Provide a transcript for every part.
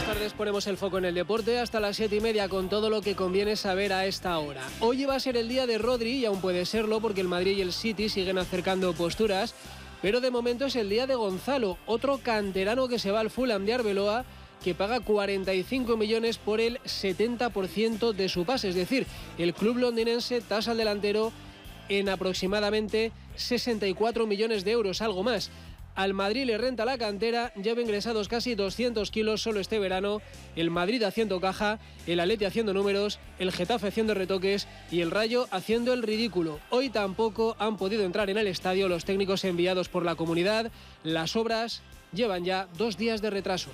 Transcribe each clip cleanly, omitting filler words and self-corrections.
tardes ponemos el foco en el deporte hasta las 7:30 con todo lo que conviene saber a esta hora. Hoy va a ser el día de Rodri y aún puede serlo porque el Madrid y el City siguen acercando posturas, pero de momento es el día de Gonzalo, otro canterano que se va al Fulham de Arbeloa, que paga 45 millones por el 70% de su pase. Es decir, el club londinense tasa al delantero en aproximadamente 64 millones de euros, algo más. Al Madrid le renta la cantera, lleva ingresados casi 200 kilos solo este verano, el Madrid haciendo caja, el Atleti haciendo números, el Getafe haciendo retoques y el Rayo haciendo el ridículo. Hoy tampoco han podido entrar en el estadio los técnicos enviados por la comunidad. Las obras llevan ya 2 días de retraso.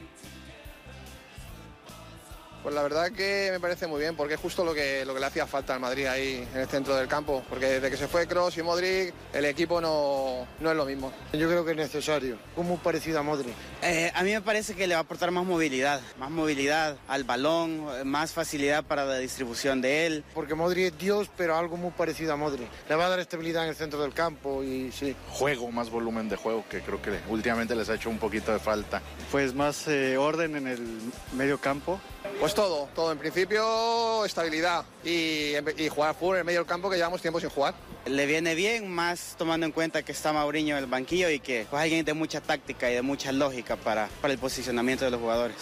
Pues la verdad que me parece muy bien, porque es justo lo que le hacía falta al Madrid ahí en el centro del campo, porque desde que se fue Kroos y Modric, el equipo no es lo mismo. Yo creo que es necesario, muy parecido a Modric. A mí me parece que le va a aportar más movilidad al balón, más facilidad para la distribución de él. Porque Modric es Dios, pero algo muy parecido a Modric. Le va a dar estabilidad en el centro del campo y sí. Juego, más volumen de juego, que creo que últimamente les ha hecho un poquito de falta. Pues más orden en el medio campo. Pues todo, en principio estabilidad y jugar full en el medio del campo, que llevamos tiempo sin jugar. Le viene bien, más tomando en cuenta que está Mauriño en el banquillo y que pues, alguien de mucha táctica y de mucha lógica para el posicionamiento de los jugadores.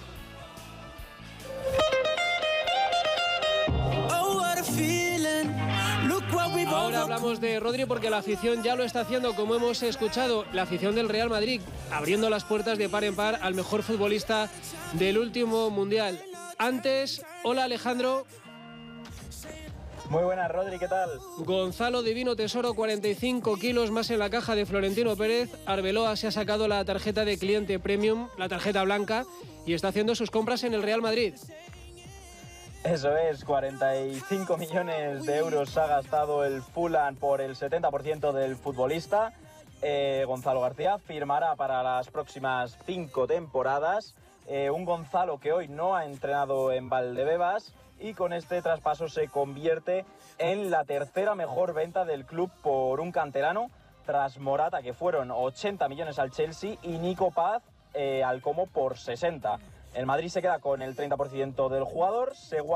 Ahora hablamos de Rodri porque la afición ya lo está haciendo, como hemos escuchado, la afición del Real Madrid abriendo las puertas de par en par al mejor futbolista del último Mundial. Antes, hola Alejandro. Muy buenas, Rodri, ¿qué tal? Gonzalo Divino Tesoro, 45 kilos más en la caja de Florentino Pérez. Arbeloa se ha sacado la tarjeta de cliente premium, la tarjeta blanca, y está haciendo sus compras en el Real Madrid. Eso es, 45 millones de euros ha gastado el Fulham por el 70% del futbolista. Gonzalo García firmará para las próximas 5 temporadas. Un Gonzalo que hoy no ha entrenado en Valdebebas y con este traspaso se convierte en la tercera mejor venta del club por un canterano, tras Morata, que fueron 80 millones al Chelsea, y Nico Paz al Como por 60. El Madrid se queda con el 30% del jugador.